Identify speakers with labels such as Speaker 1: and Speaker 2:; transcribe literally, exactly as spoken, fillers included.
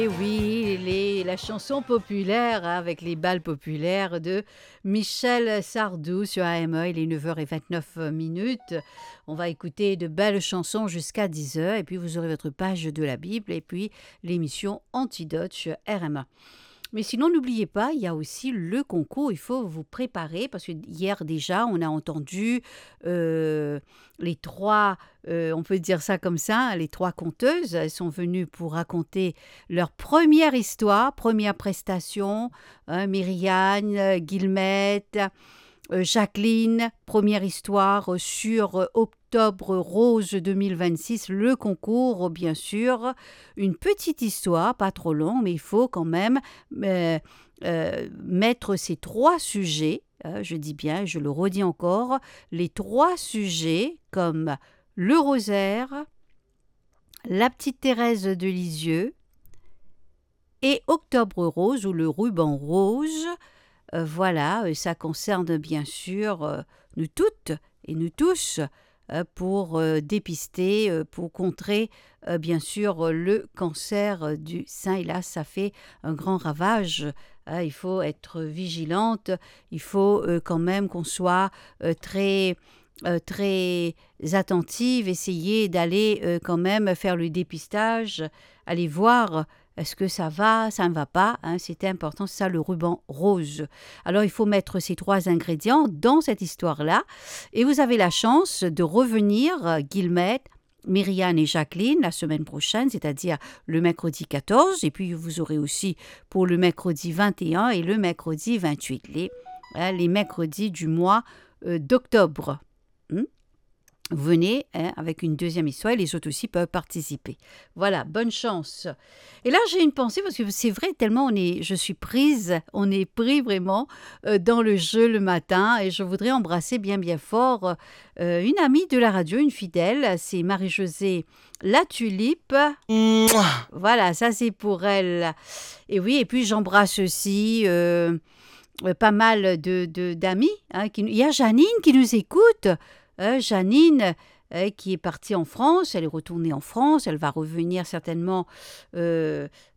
Speaker 1: Et oui, les, la chanson populaire hein, avec les balles populaires de Michel Sardou sur A M E. Il est neuf heures vingt-neuf minutes. On va écouter de belles chansons jusqu'à dix heures et puis vous aurez votre page de la Bible et puis l'émission Antidote sur R M A. Mais sinon, n'oubliez pas, il y a aussi le concours. Il faut vous préparer parce que hier déjà, on a entendu euh, les trois, euh, on peut dire ça comme ça, les trois conteuses. Elles sont venues pour raconter leur première histoire, première prestation. Hein, Myriane, euh, Guillemette, euh, Jacqueline, première histoire sur euh, Octobre Rose deux mille vingt-six, le concours, bien sûr. Une petite histoire, pas trop longue, mais il faut quand même euh, euh, mettre ces trois sujets, euh, je dis bien, je le redis encore, les trois sujets comme le rosaire, la petite Thérèse de Lisieux et Octobre Rose ou le ruban rose. Euh, voilà, euh, ça concerne bien sûr euh, nous toutes et nous tous euh, pour euh, dépister, euh, pour contrer euh, bien sûr euh, le cancer euh, du sein. Et là, ça fait un grand ravage. Hein, il faut être vigilante, il faut euh, quand même qu'on soit euh, très... Euh, très attentive, essayer d'aller euh, quand même faire le dépistage, aller voir est-ce que ça va, ça ne va pas, hein, c'est important, c'est ça le ruban rose. Alors il faut mettre ces trois ingrédients dans cette histoire-là et vous avez la chance de revenir, euh, Guillemette, Myriane et Jacqueline la semaine prochaine, c'est-à-dire le mercredi quatorze, et puis vous aurez aussi pour le mercredi vingt et un et le mercredi vingt-huit, les, hein, les mercredis du mois euh, d'octobre. Hmm? Venez hein, avec une deuxième histoire et les autres aussi peuvent participer. Voilà, bonne chance. Et là, j'ai une pensée parce que c'est vrai, tellement on est, je suis prise, on est pris vraiment euh, dans le jeu le matin et je voudrais embrasser bien bien fort euh, une amie de la radio, une fidèle, c'est Marie-Josée La Tulipe. Mouah. Voilà, ça c'est pour elle. Et oui, et puis j'embrasse aussi... Euh, pas mal de, de, d'amis. Hein, qui, il y a Janine qui nous écoute. Euh, Janine, euh, qui est partie en France, elle est retournée en France, elle va revenir certainement euh,